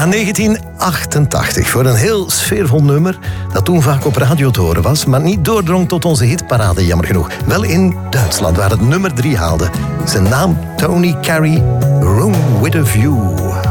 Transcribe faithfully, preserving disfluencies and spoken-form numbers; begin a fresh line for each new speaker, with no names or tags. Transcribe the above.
negentien achtentachtig, voor een heel sfeervol nummer dat toen vaak op radio te horen was, maar niet doordrong tot onze hitparade, jammer genoeg. Wel in Duitsland, waar het nummer drie haalde. Zijn naam Tony Carey, Room with a View.